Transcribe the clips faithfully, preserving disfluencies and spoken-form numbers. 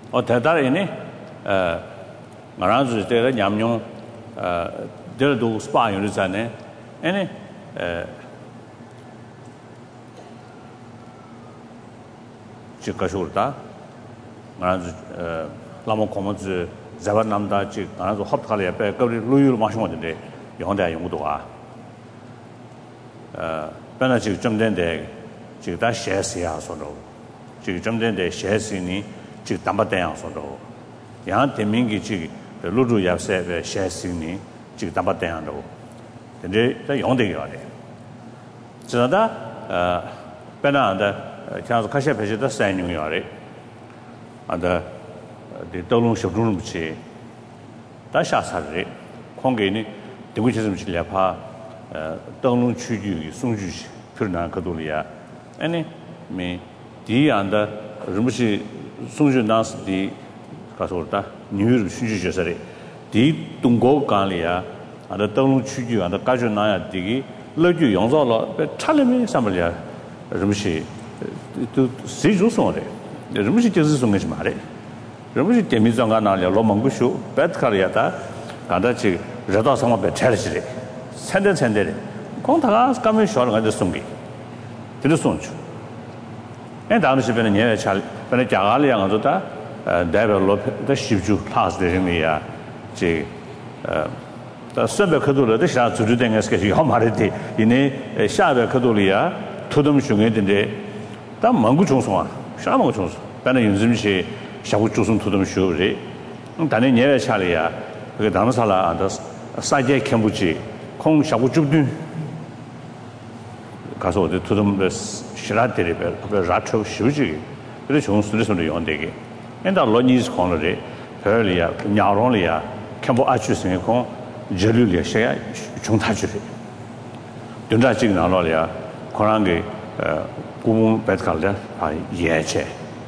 어 대다리네 어 말아주 때가 냠용 어 들도 스파 요리잖아요. 아니 에 지가 쇼르다 말아주 어 라모 코모즈 자반남다 지 말아주 합탈에 배 거리 루유를 마시면 되는데 영대 용도가 어本来就这么点的就打写诗啊说的就这么点的写诗呢就当不这样说的然后点名给这录入要写的写诗呢就当不这样的但是在用的要的知道的呃本来的像是开始拍摄的三年要的啊的的道路修路不去但下啥的空给呢对不起什么去了怕呃，登陆区域送去去南克多利亚，哎呢，没第一样的，什么是送去当时的，告诉我的，女人出去就是的，第一东国港里啊，啊的登陆区域啊的感觉那样的，老就用上了，差了没上不了，什么是都谁就送的，什么是就是送给什么的，什么是电米装啊那里老蒙古修，白卡里啊的，刚才去热到什么被拆了起来。参点参点的，光他刚没晓得俺就送给，给他送去。哎，当时是本来年月差，本来家里样子的，呃，代表老的习主他是的人里呀，这呃，但上边可多了，这下组织点个是个要嘛的的，因为呃下边可多了呀，土东熊一点的，但蒙古种松啊，啥蒙古种松，本来有这么些下午种松土东熊的，嗯，但那年月差了呀，这个当时啥了啊，都三节看不起。空下午九点，告诉我的土东的十来点里边，不要热车休息，这是从市里头的用的个。人家老年是看了的，这里啊，鸟笼里啊，看不下去生空，热流里些冲他去的。等着这个鸟笼里啊，可能给呃，古蒙白卡的啊野切。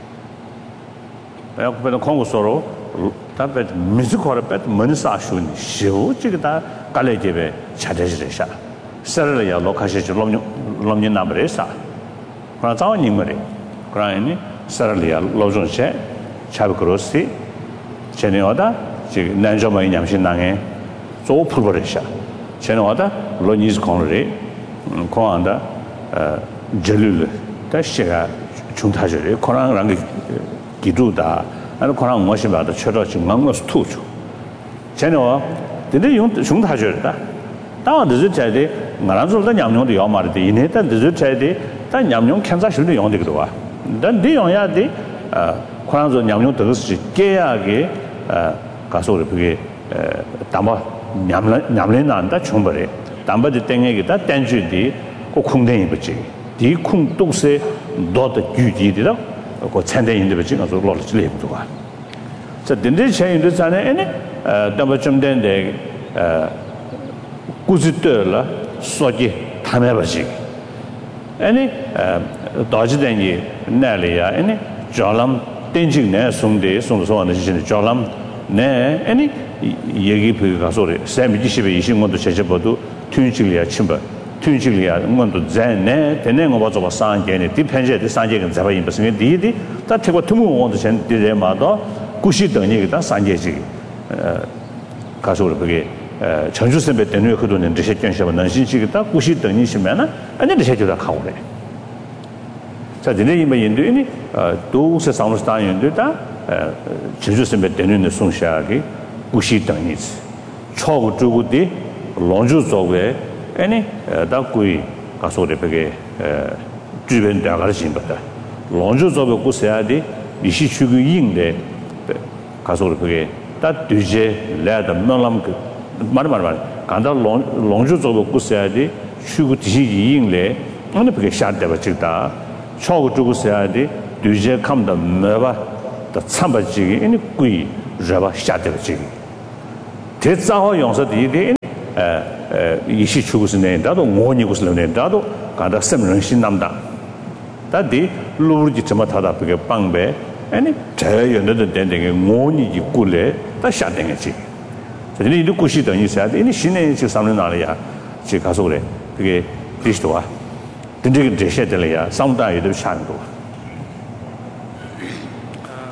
不要不能看过说了。他把民族考的把门啥修呢？修这个他搞来这边恰恰是啥？十二了要老开始就老年老年那不得啥？可能早年没得，可能呢十二了要老中些，差不多是，现在我的这个南朝嘛一年是哪个做普不得啥？现在我的老年是考了的，嗯，可能的呃热流了，但是个从他这里可能让个记住的。那可能我是把它缺到就我我是突出，现在我真的用用它觉得，当然这是在的，我那时候在娘娘的要嘛的，因为但这是在的，但娘娘看咋修的用这个多啊，但这样呀的，呃，可能说娘娘都是给呀给，呃，告诉我的这个呃，担保娘娘娘娘那的全部的，担保的等一个他单据的，我空等一不接，第一空都是多的具体的了。我参点人的不经常说老了之类不多啊，这等这钱有的啥呢？哎呢，呃，那么这么点的呃，估计多了，说的他们不行。哎呢，呃，到几代呢，那里呀，哎呢，叫他们登记呢送的送的说那些呢，叫他们呢，哎呢，也给朋友告诉的，三米几西北一些我都切切不都推进了七百。推进里啊，我都在呢，但呢，我把做个三件的，第偏见的三件跟在外因不是因为第一的，他听过土木我之前的人嘛，到过去等你个，他三件这个，呃，告诉我这个，呃，城市身边等于很多人这些建设嘛，能行这个，他过去等你什么呢？人家这些就在考虑。在这里因为应对呢，呃，都是上路是当应对的，呃，城市身边等于的送下的，过去等一次，超过这个的，龙舟作为。哎呢，呃，他归告诉我的这个呃，基本大概是不的。龙舟作为故事啊的，一些去个硬的，告诉我的这个，他对接来的没那么个，慢点慢点慢点，看到龙龙舟作为故事啊的，去个这些硬来，我那这个下得不知道，超过这个事啊的，对接看不到没吧，的参不这个，因为归热吧下得不这个，这正好用上第一点，呃。呃，一些出国是年代都，我年过是年代都，感到什么人心那么大，但的路就这么他的这个帮呗，哎呢，这样的等等个我年就过来，他下等个去，这里都过去等于啥？因为新年就上面哪里呀？就告诉我嘞，这个这些多啊，跟这个这些的了呀，上大有的差很多。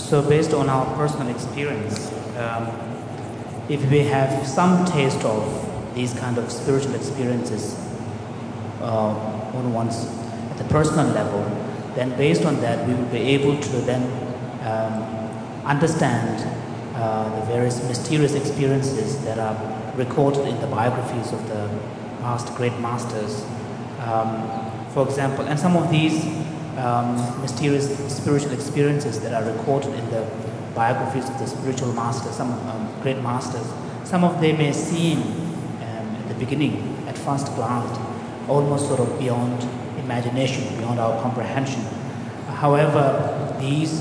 So based on our personal experience, um, if we have some taste of these kind of spiritual experiences uh, on one's at the personal level, then based on that we will be able to then um, understand uh, the various mysterious experiences that are recorded in the biographies of the past great masters. Um, for example, and some of these um, mysterious spiritual experiences that are recorded in the biographies of the spiritual masters, some um, great masters, some of them may seem um, at the beginning, at first glance, almost sort of beyond imagination, beyond our comprehension. However, these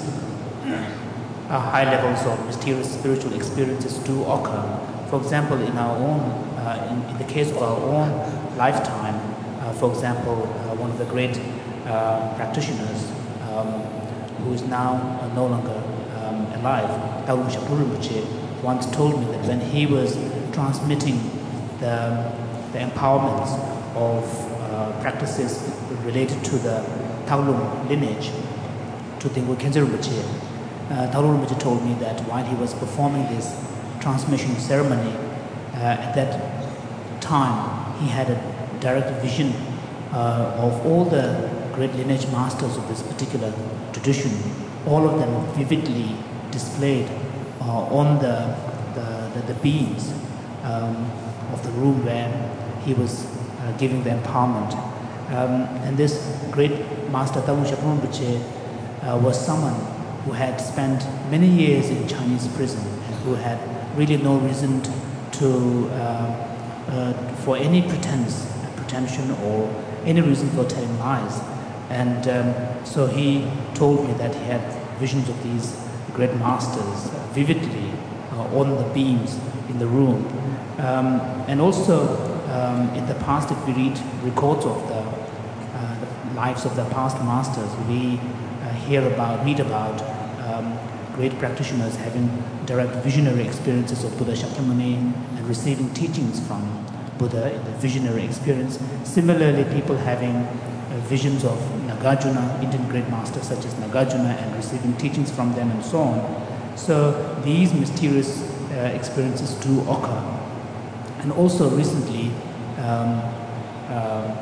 uh, high levels of mysterious spiritual experiences do occur. For example, in our own, uh, in, in the case of our own lifetime, uh, for example, uh, one of the great uh, practitioners um, who is now uh, no longer um, alive, Tagum Shapur Rinpoche, once told me that when he was transmitting the, the empowerments of uh, practices related to the Taulum lineage to Tengku Khyentse Rinpoche, uh, Taulum Rinpoche told me that while he was performing this transmission ceremony, uh, at that time he had a direct vision uh, of all the great lineage masters of this particular tradition, all of them vividly displayed uh, on the, the, the, the beams um, of the room where he was uh, giving the empowerment. Um, and this great master Tagum Shapur Rinpoche uh, was someone who had spent many years in Chinese prison and who had really no reason to, uh, uh, for any pretense, pretension or any reason for telling lies. And um, so he told me that he had visions of these great masters vividly uh, on the beams in the room. Um, and also um, in the past, if we read records of the, uh, the lives of the past masters, we uh, hear about, read about um, great practitioners having direct visionary experiences of Buddha Shakyamuni and receiving teachings from Buddha in the visionary experience. Similarly, people having uh, visions of Nagarjuna, Indian great masters such as Nagarjuna, and receiving teachings from them and so on. So these mysterious uh, experiences do occur. And also recently, um, uh,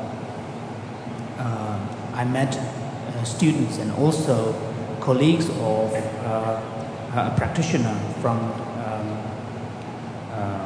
uh, I met uh, students and also colleagues of uh, a practitioner from um, uh,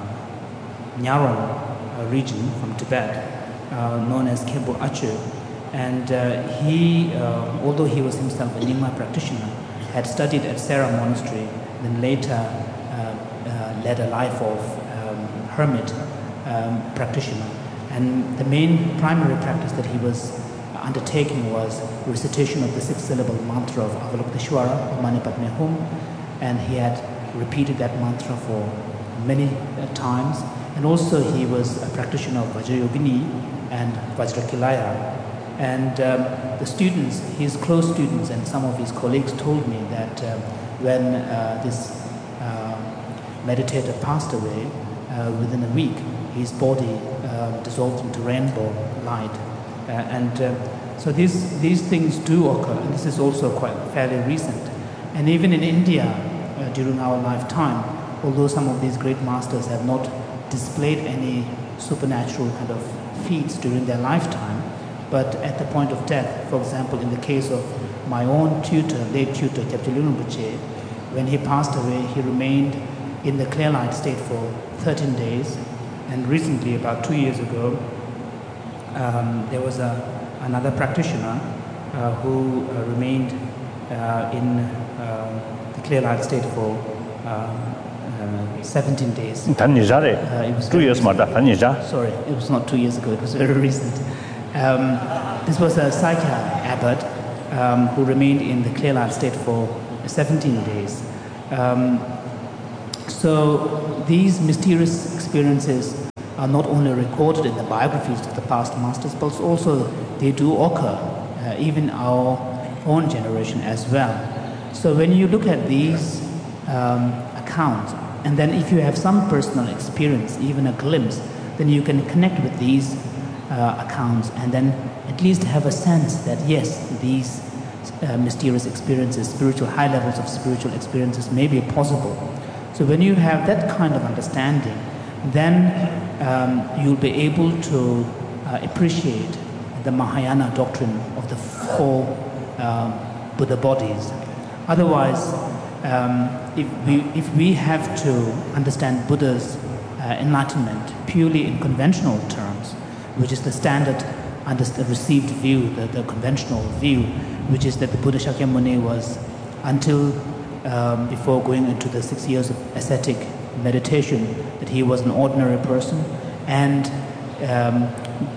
Nyarong region, from Tibet, uh, known as Khenpo Achu. And uh, he, uh, although he was himself a Nyingma practitioner, had studied at Sera Monastery, then later uh, uh, led a life of um, hermit um, practitioner. And the main primary practice that he was undertaking was recitation of the six-syllable mantra of Avalokiteshvara, Mani Padme Hum, and he had repeated that mantra for many uh, times. And also he was a practitioner of Vajrayogini and Vajrakilaya. And um, the students, his close students and some of his colleagues told me that uh, when uh, this uh, meditator passed away, uh, within a week, his body uh, dissolved into rainbow light. Uh, and uh, so these, these things do occur, and this is also quite fairly recent. And even in India, uh, during our lifetime, although some of these great masters have not displayed any supernatural kind of feats during their lifetime, but at the point of death, for example, in the case of my own tutor, late tutor, Kyabje Lung Rinpoche, when he passed away, he remained in the clear light state for thirteen days. And recently, about two years ago, um, there was a, another practitioner uh, who uh, remained uh, in uh, the clear light state for uh, uh, seventeen days. Uh, it was two years, sorry, it was not two years ago, it was very recent. Um, this was a Sakya abbot um, who remained in the clear light state for seventeen days. Um, so these mysterious experiences are not only recorded in the biographies of the past masters, but also they do occur uh, even our own generation as well. So when you look at these um, accounts, and then if you have some personal experience, even a glimpse, then you can connect with these uh, accounts and then at least have a sense that yes, these uh, mysterious experiences, spiritual high levels of spiritual experiences may be possible. So when you have that kind of understanding, then um, you'll be able to uh, appreciate the Mahayana doctrine of the four um, Buddha bodies. Otherwise, um, if we if we have to understand Buddha's uh, enlightenment purely in conventional terms, which is the standard under the received view, the, the conventional view, which is that the Buddha Shakyamuni was, until um, before going into the six years of ascetic meditation, that he was an ordinary person, and um,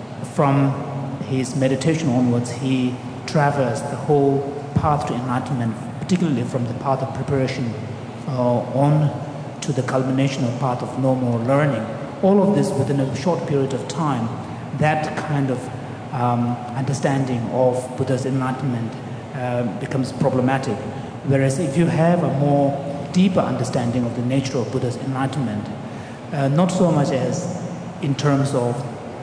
from his meditation onwards, he traversed the whole path to enlightenment, particularly from the path of preparation uh, on to the culmination of path of no more learning. All of this within a short period of time. That kind of um, understanding of Buddha's enlightenment uh, becomes problematic. Whereas if you have a more deeper understanding of the nature of Buddha's enlightenment, uh, not so much as in terms of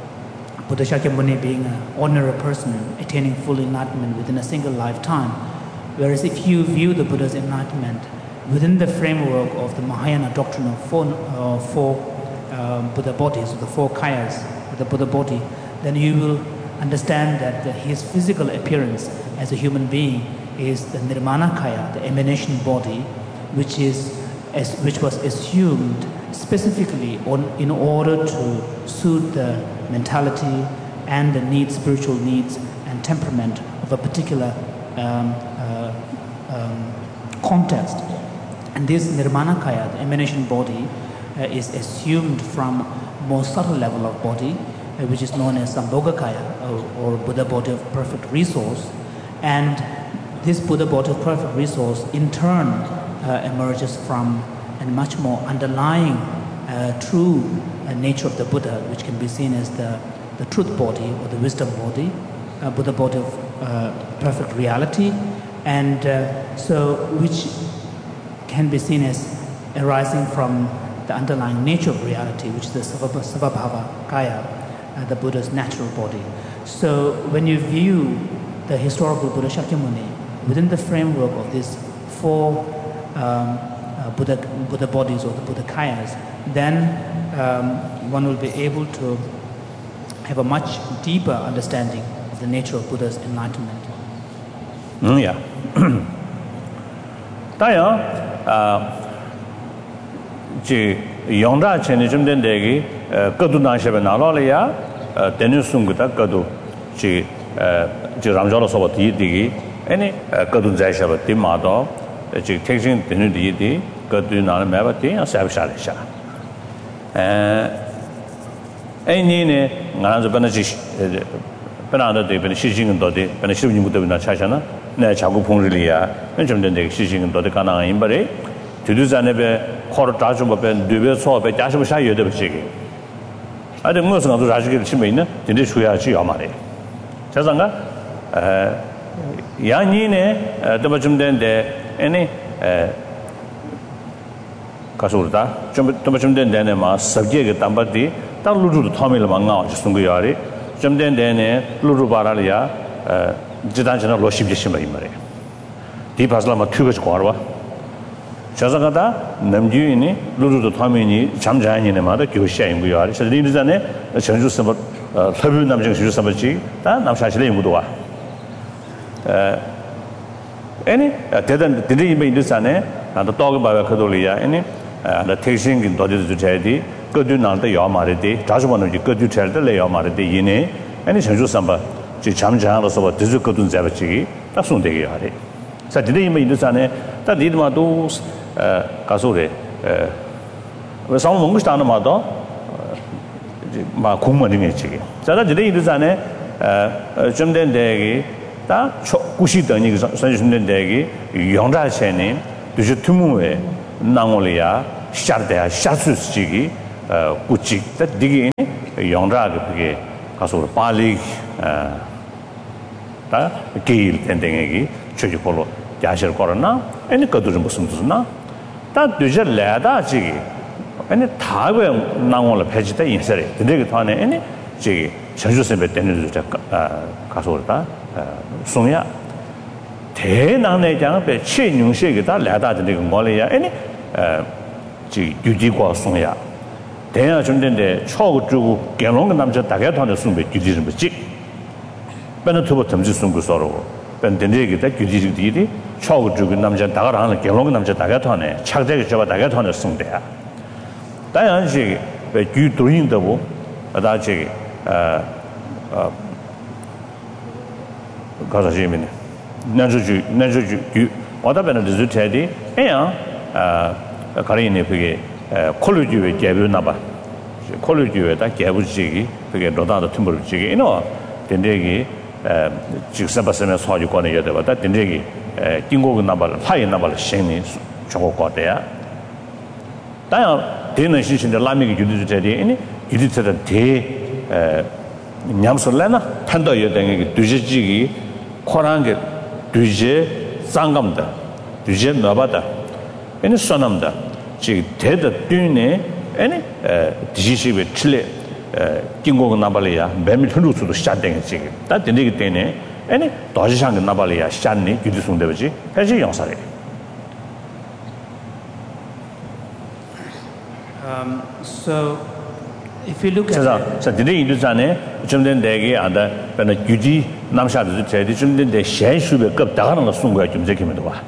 Buddha Shakyamuni being an ordinary person attaining full enlightenment within a single lifetime, whereas if you view the Buddha's enlightenment within the framework of the Mahayana doctrine of four, uh, four um, Buddha bodies, or the four kayas of the Buddha body, then you will understand that the, his physical appearance as a human being is the Nirmana Kaya, the emanation body, which is as, which was assumed specifically on, in order to suit the mentality and the needs, spiritual needs and temperament of a particular um, uh, um, context. And this Nirmana Kaya, the emanation body, uh, is assumed from more subtle level of body, uh, which is known as Sambhogakaya, or, or Buddha body of perfect resource. And this Buddha body of perfect resource in turn uh, emerges from a much more underlying Uh, true uh, nature of the Buddha, which can be seen as the, the truth body or the wisdom body, uh, Buddha body of uh, perfect reality, and uh, so which can be seen as arising from the underlying nature of reality, which is the Savabhava Kaya, uh, the Buddha's natural body. So when you view the historical Buddha Shakyamuni within the framework of these four um, uh, Buddha, Buddha bodies or the Buddha Kayas, then um, one will be able to have a much deeper understanding of the nature of Buddha's enlightenment. Mm, yeah. Taya, ji yongda cheni jumden degi kadu na shebe na lo le ya tenu sungu ta kadu ji ji ramjalo soba ti digi any kadu zai shebe ti ma do ji taking tenu di di kadu na me ba ti sa sha le sha.哎，你呢？俺是本来是本来的对，本来事情多的，本来事情多的那查查呢，那查过碰日里啊，那什么的那个事情多的，干那因为嘞，对对在那边考了大学嘛，边对边错边家什么啥有的不是个，而且我是讲做啥子个去没呢？真的出下去要嘛的，加上个呃，杨你呢？呃，怎么这么的的？哎呢？呃。가서다 좀 좀 좀 된다네 마 subject 담바디 딱 루루도 타밀 망가 중국이야리 좀 된다네 루루 바라리아 어 지단전에 로십지 심어 이 말이야 디바슬라마 튜거스 거와 저자가다 남주인이 루루도 타밀이 잠자니네 마다 교시인 거야리 저리들잖아 전주 선버 서부 남정 주주 선버지 다 남사실에 임무도 와 에, 아니 대단 대대 이메 인도산에 나도 떡을 봐야 그돌이야 아니 the tasting in dodi to chadi kodu na de ya mare de dajwan ji kodu chal de le ya mare de yine ani chanju samba ji cham jang lo so de zu kodu za ba chi ta sun de ya re sa de yi me de sa ne ta de ma do eh ka so de eh we sa mo ngu sta na ma do ma ku ma de ne chi ge sa da de yi de sa ne eh chum den de ge ta ku shi de ni ge san ju den de ge yong da chen ni de je tu mu we 나올이야 샤르데야 샤수스지기 어 꾸치 뜻디기 영라가 그게 가서 빨리 어다 게일 텐데기 최주폴로 야실 거러나 아니 그도 좀 무슨 무슨나 다 되절래다 지기 아니 다가 나올을 패지다 인설에 근데 그 다음에 아니 지기 전주선배 때는 저 가서 그러다 송야 대낭내 장배 최용식이다 라다的那个我来呀，哎呢，呃，这有几个送呀，대야 좀 된데 초고 주고 개롱 남자 다가团的送呗，具体什么节，本来头不怎么就送个少了，本来这个在具体这个地的초고 주고 남자 다가 하는 개롱 남자 다가团呢，차这个就把다가团的送的呀，当然是被举对应的不，啊，大这个呃呃，搞啥些没呢？那就就那就就就，我这边的就是台的，哎呀，呃，可能呢，这个呃，考虑就改变那吧，考虑就他改不这个，这个老大的听不这个，因为等这个呃，就三八三面差就搞那些对吧？但等这个呃，经过个那把发现那把新的全国搞的呀，当然，电脑系统的拉面个就是这的，因为就是这的电呃，냠술来呢，看到有等于对这几个可能个。对상감다对나바다 얘는 선남다 지 대다 뒤에 얘는 에 디시시베 칠레 에 긴고가 나발이야 매밀 흔루수도 시작된 지금 다 되기 때문에 얘는 도시상가 나발이야 시작니 규리송되지 해지 영사래 um so if you look at 자, 자, 근데 이 전에 좀 된 대게 안다. 근데 규지 남샤도 제대 좀 된데 현수배 급 다가는 거 순거야 좀 제기면 봐.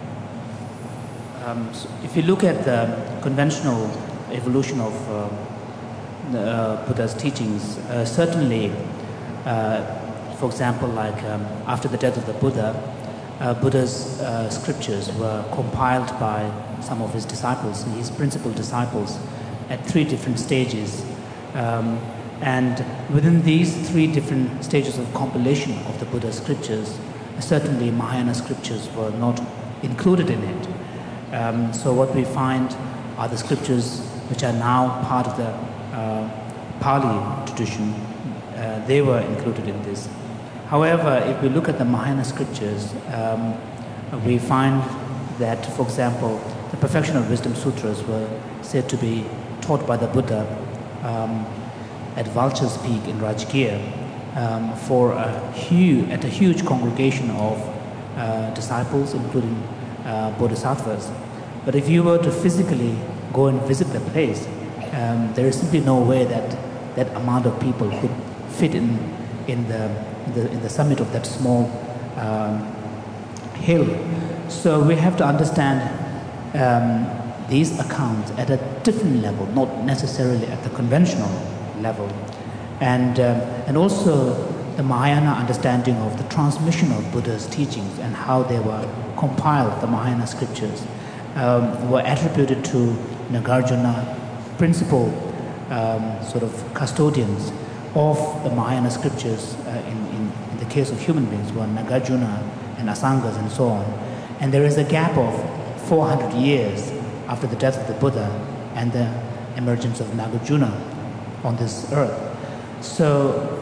Um so if you look at the conventional evolution of uh, the, uh, Buddha's teachings, uh, certainly uh, for example like um, after the death of the Buddha, uh, Buddha's uh, scriptures were compiled by some of his disciples, his principal disciples, at three different stages. Um, and within these three different stages of compilation of the Buddha's scriptures, certainly Mahayana scriptures were not included in it. Um, so what we find are the scriptures which are now part of the uh, Pali tradition. Uh, they were included in this. However, if we look at the Mahayana scriptures, um, we find that, for example, the Perfection of Wisdom Sutras were said to be taught by the Buddha Um, at Vulture's Peak in Rajgir um, for a huge, at a huge congregation of uh, disciples, including uh, bodhisattvas. But if you were to physically go and visit the place, um, there is simply no way that that amount of people could fit in in the in the, in the summit of that small um, hill. So we have to understand. Um, these accounts at a different level, not necessarily at the conventional level. And, um, and also the Mahayana understanding of the transmission of Buddha's teachings and how they were compiled, the Mahayana scriptures, um, were attributed to Nagarjuna, principal um, sort of custodians of the Mahayana scriptures uh, in, in, in the case of human beings were Nagarjuna and Asangas and so on. And there is a gap of four hundred years after the death of the Buddha and the emergence of Nagarjuna on this earth. So,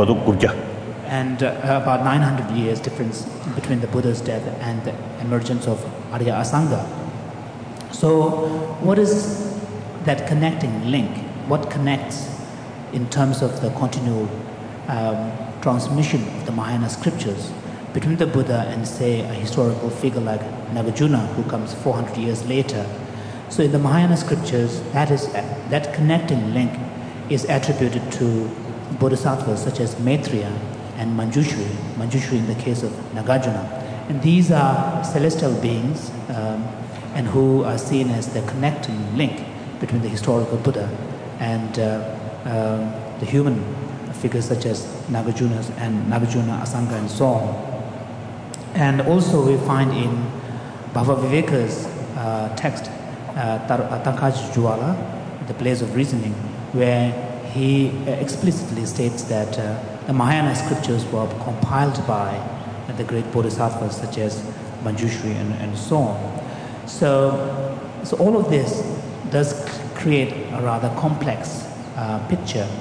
and uh, about nine hundred years difference between the Buddha's death and the emergence of Arya Asanga. So what is that connecting link? What connects in terms of the continual um, transmission of the Mahayana scriptures between the Buddha and, say, a historical figure like Nagarjuna, who comes four hundred years later? So in the Mahayana scriptures, that is that connecting link is attributed to bodhisattvas such as Maitreya and Manjushri, Manjushri in the case of Nagarjuna. And these are celestial beings um, and who are seen as the connecting link between the historical Buddha and uh, uh, the human figures such as Nagarjuna and Nagarjuna, Asanga and so on. And also we find in Bhava Viveka's uh, text, uh, Tankaj Juala, The Place of Reasoning, where he uh, explicitly states that uh, the Mahayana scriptures were compiled by uh, the great bodhisattvas such as Manjushri and, and so on. So, so all of this does create a rather complex uh, picture